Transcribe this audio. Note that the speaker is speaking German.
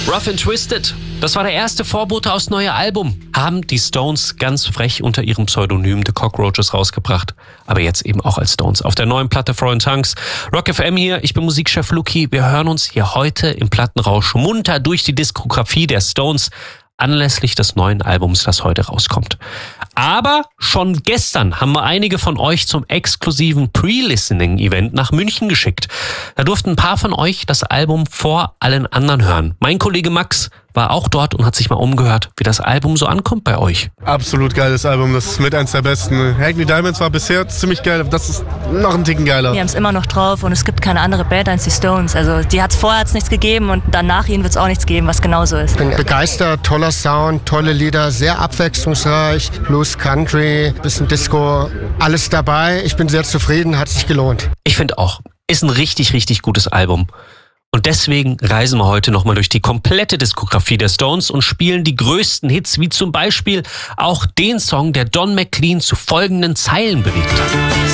Rough and Twisted, das war der erste Vorbote aufs neue Album. Haben die Stones ganz frech unter ihrem Pseudonym The Cockroaches rausgebracht. Aber jetzt eben auch als Stones. Auf der neuen Platte Foreign Tongues. Rock FM hier, ich bin Musikchef Luki. Wir hören uns hier heute im Plattenrausch munter durch die Diskografie der Stones anlässlich des neuen Albums, das heute rauskommt. Aber schon gestern haben wir einige von euch zum exklusiven Pre-Listening-Event nach München geschickt. Da durften ein paar von euch das Album vor allen anderen hören. Mein Kollege Max war auch dort und hat sich mal umgehört, wie das Album so ankommt bei euch. Absolut geiles Album, das ist mit eins der besten. Hackney Diamonds war bisher ziemlich geil, das ist noch ein Ticken geiler. Wir haben es immer noch drauf und es gibt keine andere Band als die Stones. Also die vorher hat's nichts gegeben und dann nach ihnen wird es auch nichts geben, was genauso ist. Ich bin begeistert, toller Sound, tolle Lieder, sehr abwechslungsreich, Blues, Country, bisschen Disco, alles dabei. Ich bin sehr zufrieden, hat sich gelohnt. Ich finde auch, ist ein richtig, richtig gutes Album. Und deswegen reisen wir heute nochmal durch die komplette Diskografie der Stones und spielen die größten Hits, wie zum Beispiel auch den Song, der Don McLean zu folgenden Zeilen bewegt hat.